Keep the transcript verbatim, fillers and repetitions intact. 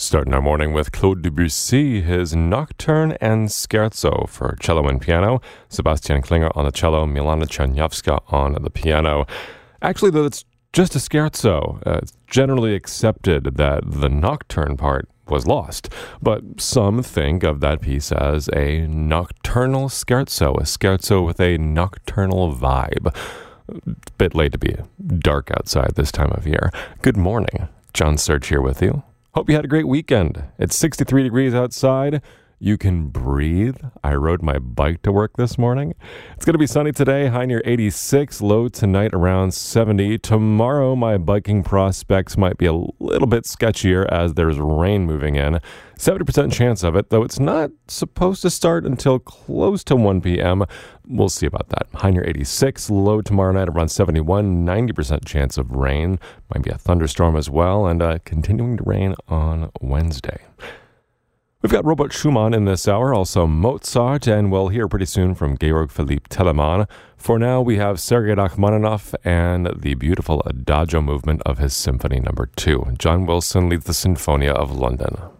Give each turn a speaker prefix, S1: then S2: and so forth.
S1: Starting our morning with Claude Debussy, his Nocturne and Scherzo for cello and piano, Sebastian Klinger on the cello, Milana Czerniawska on the piano. Actually, though, it's just a scherzo. Uh, it's generally accepted that the nocturne part was lost, but some think of that piece as a nocturnal scherzo, a scherzo with a nocturnal vibe. A bit late to be dark outside this time of year. Good morning. John Serge here with you. Hope you had a great weekend. It's sixty-three degrees outside. You can breathe. I rode my bike to work this morning. It's going to be sunny today, high near eighty-six, low tonight around seventy. Tomorrow, my biking prospects might be a little bit sketchier as there's rain moving in. seventy percent chance of it, though it's not supposed to start until close to one p.m. We'll see about that. High near eighty-six, low tomorrow night around seventy-one, ninety percent chance of rain. Might be a thunderstorm as well, and uh, continuing to rain on Wednesday. We've got Robert Schumann in this hour, also Mozart, and we'll hear pretty soon from Georg Philipp Telemann. For now, we have Sergei Rachmaninoff and the beautiful Adagio movement of his Symphony Number two. John Wilson leads the Sinfonia of London.